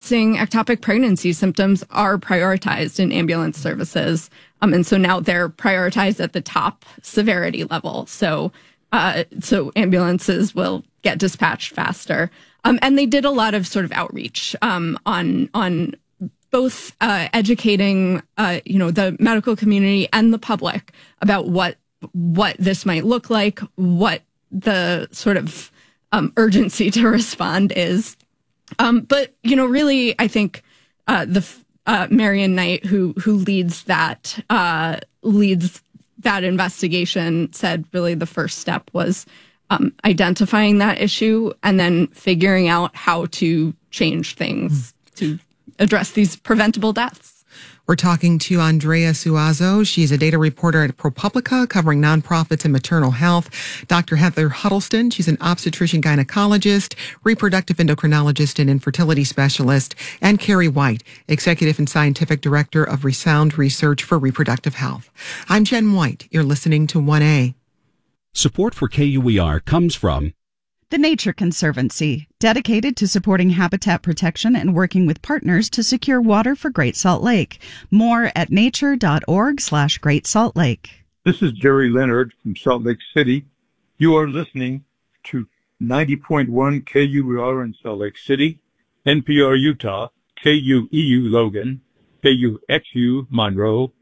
experiencing ectopic pregnancy symptoms are prioritized in ambulance services. And so now they're prioritized at the top severity level. So ambulances will get dispatched faster. And they did a lot of sort of outreach on both educating the medical community and the public about what this might look like, what the sort of urgency to respond is. But really, I think Marian Knight, who leads that investigation, said really the first step was identifying that issue and then figuring out how to change things to address these preventable deaths. We're talking to Andrea Suazo. She's a data reporter at ProPublica covering nonprofits and maternal health. Dr. Heather Huddleston, she's an obstetrician gynecologist, reproductive endocrinologist and infertility specialist, and Carrie White, executive and scientific director of Resound Research for Reproductive Health. I'm Jen White. You're listening to 1A. Support for KUER comes from The Nature Conservancy, dedicated to supporting habitat protection and working with partners to secure water for Great Salt Lake. More at nature.org/Great Salt Lake. This is Jerry Leonard from Salt Lake City. You are listening to 90.1 KUER in Salt Lake City, NPR Utah, KUEU Logan, KUXU Monroe,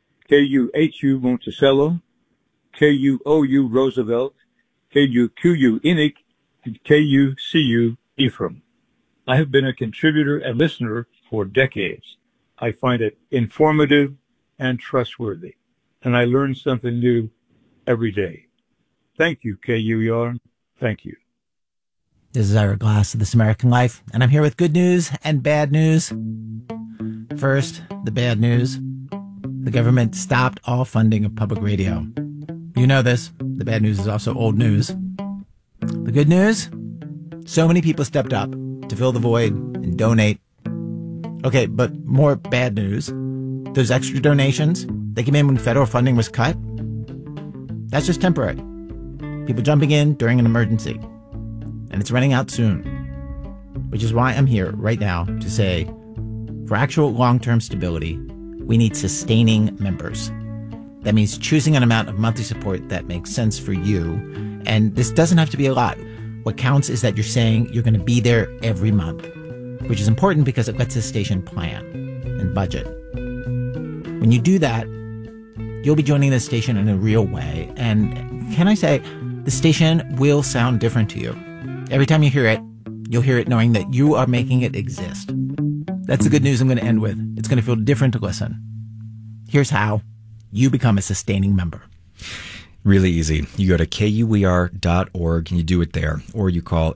KUHU Monticello, KUOU Roosevelt, KUQU Innick, and KUCU Ephraim. I have been a contributor and listener for decades. I find it informative and trustworthy, and I learn something new every day. Thank you, KUER. Thank you. This is Ira Glass of This American Life, and I'm here with good news and bad news. First, the bad news. The government stopped all funding of public radio. You know this. The bad news is also old news. The good news? So many people stepped up to fill the void and donate. Okay, but more bad news. Those extra donations, they came in when federal funding was cut. That's just temporary. People jumping in during an emergency. And it's running out soon. Which is why I'm here right now to say, for actual long-term stability, we need sustaining members. That means choosing an amount of monthly support that makes sense for you. And this doesn't have to be a lot. What counts is that you're saying you're going to be there every month, which is important because it lets the station plan and budget. When you do that, you'll be joining the station in a real way. And can I say, the station will sound different to you. Every time you hear it, you'll hear it knowing that you are making it exist. That's the good news I'm going to end with. It's going to feel different to listen. Here's how. You become a sustaining member. Really easy. You go to KUER.org and you do it there. Or you call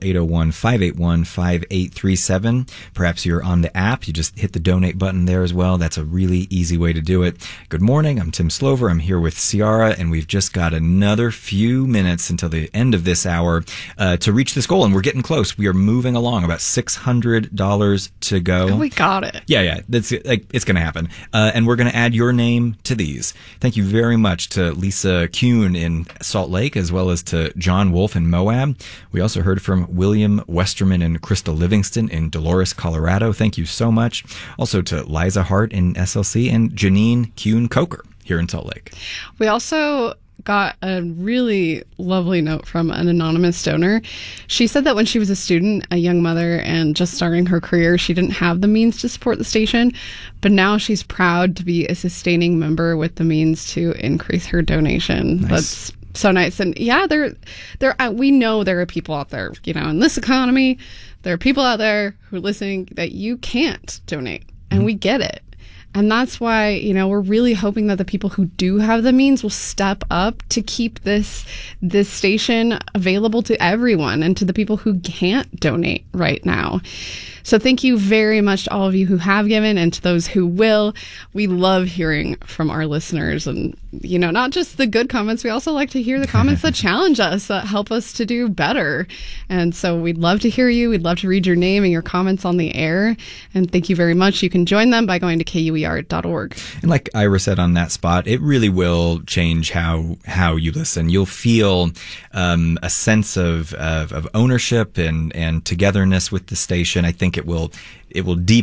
801-581-5837. Perhaps you're on the app. You just hit the donate button there as well. That's a really easy way to do it. Good morning. I'm Tim Slover. I'm here with Ciara, and we've just got another few minutes until the end of this hour to reach this goal. And we're getting close. We are moving along. About $600 to go. Oh, we got it. Yeah. That's it's going to happen. And we're going to add your name to these. Thank you very much to Lisa Kuhn in Salt Lake, as well as to John Wolf in Moab. We also heard from William Westerman and Krista Livingston in Dolores, Colorado. Thank you so much. Also to Liza Hart in SLC and Janine Kuhn Coker here in Salt Lake. We also got a really lovely note from an anonymous donor. She said that when she was a student, a young mother, and just starting her career, she didn't have the means to support the station, but now she's proud to be a sustaining member with the means to increase her donation. Nice. That's so nice. And yeah, we know there are people out there, in this economy, there are people out there who are listening that you can't donate, and we get it. And that's why, we're really hoping that the people who do have the means will step up to keep this station available to everyone and to the people who can't donate right now. So thank you very much to all of you who have given and to those who will. We love hearing from our listeners and, not just the good comments. We also like to hear the comments that challenge us, that help us to do better. And so we'd love to hear you. We'd love to read your name and your comments on the air. And thank you very much. You can join them by going to KUER.org. And like Ira said on that spot, it really will change how you listen. You'll feel a sense of ownership and togetherness with the station. I think it will deepen